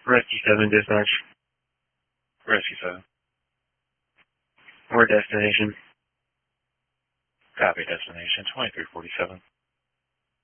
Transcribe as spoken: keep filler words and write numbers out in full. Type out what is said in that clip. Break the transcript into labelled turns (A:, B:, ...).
A: Rescue seven dispatch.
B: Rescue seven.
A: Where destination?
B: Copy destination twenty-three forty-seven.